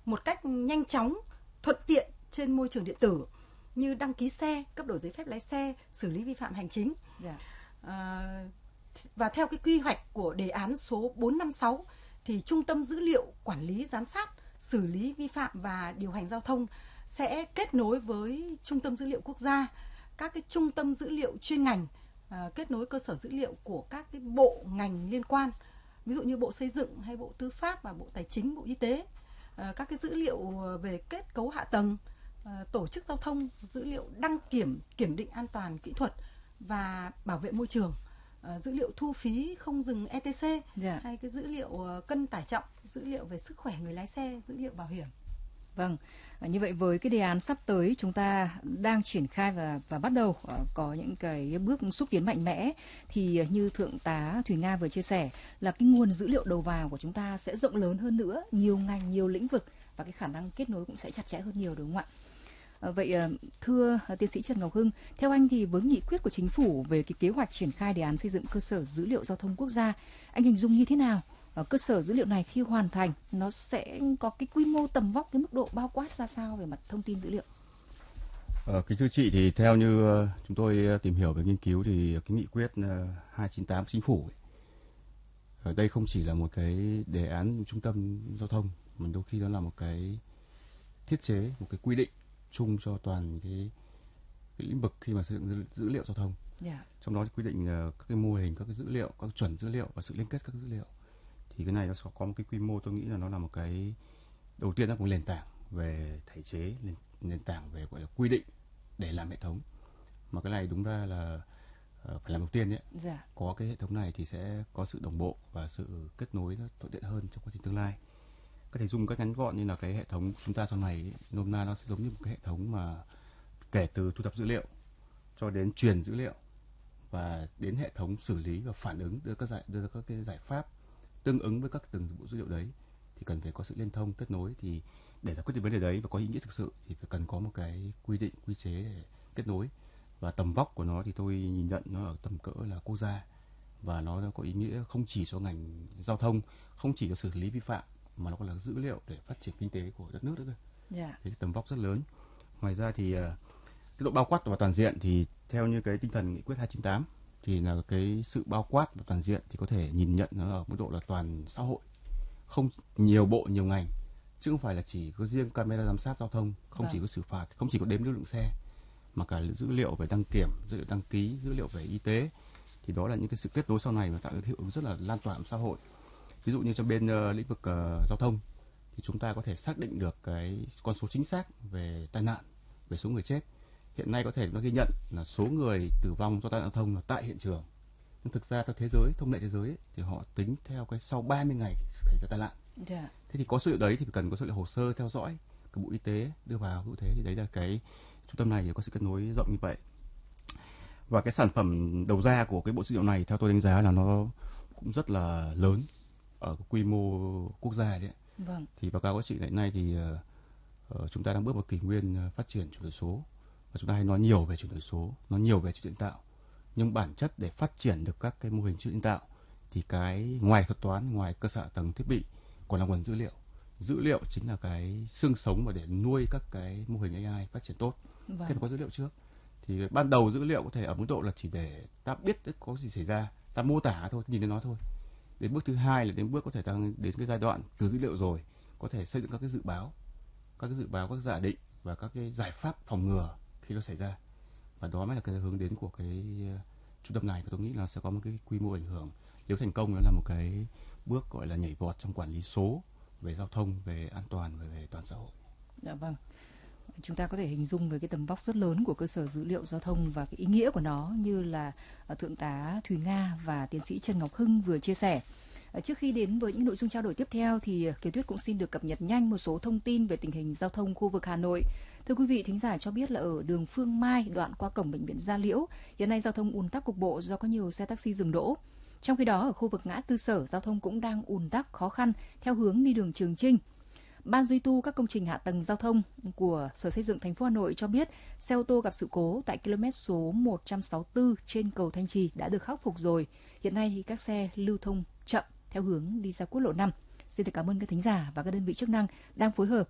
một cách nhanh chóng, thuận tiện trên môi trường điện tử như đăng ký xe, cấp đổi giấy phép lái xe, xử lý vi phạm hành chính. Và theo cái quy hoạch của đề án số 456 thì Trung tâm Dữ liệu Quản lý Giám sát, xử lý vi phạm và điều hành giao thông sẽ kết nối với Trung tâm Dữ liệu Quốc gia, các cái trung tâm dữ liệu chuyên ngành, kết nối cơ sở dữ liệu của các cái bộ ngành liên quan, ví dụ như Bộ Xây dựng hay Bộ Tư pháp và Bộ Tài chính, Bộ Y tế, các cái dữ liệu về kết cấu hạ tầng, tổ chức giao thông, dữ liệu đăng kiểm, kiểm định an toàn kỹ thuật và bảo vệ môi trường, dữ liệu thu phí không dừng ETC, hay cái dữ liệu cân tải trọng, dữ liệu về sức khỏe người lái xe, dữ liệu bảo hiểm. Vâng, như vậy với cái đề án sắp tới chúng ta đang triển khai và bắt đầu có những cái bước xúc tiến mạnh mẽ, thì như Thượng tá Thùy Nga vừa chia sẻ là cái nguồn dữ liệu đầu vào của chúng ta sẽ rộng lớn hơn nữa, nhiều ngành, nhiều lĩnh vực, và cái khả năng kết nối cũng sẽ chặt chẽ hơn nhiều, đúng không ạ? Vậy thưa tiến sĩ Trần Ngọc Hưng, theo anh thì với nghị quyết của chính phủ về cái kế hoạch triển khai đề án xây dựng cơ sở dữ liệu giao thông quốc gia, anh hình dung như thế nào? Cơ sở dữ liệu này khi hoàn thành nó sẽ có cái quy mô, tầm vóc, cái mức độ bao quát ra sao về mặt thông tin dữ liệu? Kính thưa chị, thì theo như chúng tôi tìm hiểu về nghiên cứu thì cái nghị quyết 298 của chính phủ ấy, ở đây không chỉ là một cái đề án trung tâm giao thông, mà đôi khi nó là một cái thiết chế, một cái quy định chung cho toàn cái lĩnh vực khi mà sử dụng dữ liệu giao thông. Trong đó thì quy định các cái mô hình, các cái dữ liệu, các chuẩn dữ liệu và sự liên kết các dữ liệu. Thì cái này nó sẽ có một cái quy mô, tôi nghĩ là nó là một cái đầu tiên là một nền tảng về thể chế, nền tảng về gọi là quy định để làm hệ thống. Mà cái này đúng ra là phải làm đầu tiên đấy. Có cái hệ thống này thì sẽ có sự đồng bộ và sự kết nối thuận tiện hơn trong quá trình tương lai. Có thể dùng cách ngắn gọn như là cái hệ thống của chúng ta sau này, nôm na nó sẽ giống như một cái hệ thống mà kể từ thu thập dữ liệu cho đến truyền dữ liệu và đến hệ thống xử lý và phản ứng, đưa ra các cái giải pháp tương ứng với các từng bộ dữ liệu đấy, thì cần phải có sự liên thông kết nối. Thì để giải quyết được vấn đề đấy và có ý nghĩa thực sự thì phải cần có một cái quy định, quy chế để kết nối. Và tầm vóc của nó thì tôi nhìn nhận nó ở tầm cỡ là quốc gia, và nó có ý nghĩa không chỉ cho ngành giao thông, không chỉ cho xử lý vi phạm, mà nó còn là dữ liệu để phát triển kinh tế của đất nước nữa cơ. Thì tầm vóc rất lớn. Ngoài ra thì cái độ bao quát và toàn diện thì theo như cái tinh thần nghị quyết 298 thì là cái sự bao quát và toàn diện thì có thể nhìn nhận nó ở mức độ là toàn xã hội, không nhiều bộ nhiều ngành, chứ không phải là chỉ có riêng camera giám sát giao thông, không chỉ có xử phạt, không chỉ có đếm lưu lượng xe, mà cả dữ liệu về đăng kiểm, dữ liệu đăng ký, dữ liệu về y tế. Thì đó là những cái sự kết nối sau này mà tạo được hiệu ứng rất là lan tỏa trong xã hội. Ví dụ như trong bên lĩnh vực giao thông thì chúng ta có thể xác định được cái con số chính xác về tai nạn, về số người chết. Hiện nay có thể nó ghi nhận là số người tử vong do tai nạn giao thông là tại hiện trường. Nhưng thực ra theo thế giới, thông lệ thế giới ấy, thì họ tính theo cái sau 30 ngày xảy ra tai nạn. Thế thì có số liệu đấy thì cần có số liệu hồ sơ theo dõi, cái Bộ Y tế đưa vào như thế, thì đấy là cái trung tâm này thì có sự kết nối rộng như vậy. Và cái sản phẩm đầu ra của cái bộ dữ liệu này theo tôi đánh giá là nó cũng rất là lớn ở quy mô quốc gia đấy. Thì báo cáo các chị hiện nay thì chúng ta đang bước vào kỷ nguyên phát triển chuyển đổi số, và chúng ta hay nói nhiều về chuyển đổi số, nói nhiều về trí tuệ nhân tạo. Nhưng bản chất để phát triển được các cái mô hình trí tuệ nhân tạo thì cái ngoài thuật toán, ngoài cơ sở hạ tầng thiết bị còn là nguồn dữ liệu. Dữ liệu chính là cái xương sống và để nuôi các cái mô hình AI phát triển tốt. Thế mà có dữ liệu trước. Thì ban đầu dữ liệu có thể ở mức độ là chỉ để ta biết có gì xảy ra, ta mô tả thôi, nhìn thấy nó thôi. Đến bước thứ hai là đến bước có thể tăng đến cái giai đoạn từ dữ liệu rồi có thể xây dựng các cái dự báo, các giả định và các cái giải pháp phòng ngừa khi nó xảy ra. Và đó mới là cái hướng đến của cái trung tâm này, và tôi nghĩ là sẽ có một cái quy mô ảnh hưởng. Nếu thành công nó là một cái bước gọi là nhảy vọt trong quản lý số về giao thông, về an toàn và về toàn xã hội. Vâng. Chúng ta có thể hình dung về cái tầm vóc rất lớn của cơ sở dữ liệu giao thông và cái ý nghĩa của nó như là Thượng tá Thùy Nga và tiến sĩ Trần Ngọc Hưng vừa chia sẻ. Trước khi đến với những nội dung trao đổi tiếp theo thì Kiều Tuyết cũng xin được cập nhật nhanh một số thông tin về tình hình giao thông khu vực Hà Nội. Thưa quý vị thính giả cho biết là ở đường Phương Mai đoạn qua cổng bệnh viện Gia Liễu, hiện nay giao thông ùn tắc cục bộ do có nhiều xe taxi dừng đỗ. Trong khi đó ở khu vực ngã tư Sở, giao thông cũng đang ùn tắc khó khăn theo hướng đi đường Trường Chinh. Ban duy tu các công trình hạ tầng giao thông của Sở Xây dựng thành phố Hà Nội cho biết xe ô tô gặp sự cố tại km số 164 trên cầu Thanh Trì đã được khắc phục rồi. Hiện nay thì các xe lưu thông chậm theo hướng đi ra quốc lộ 5. Xin được cảm ơn các thính giả và các đơn vị chức năng đang phối hợp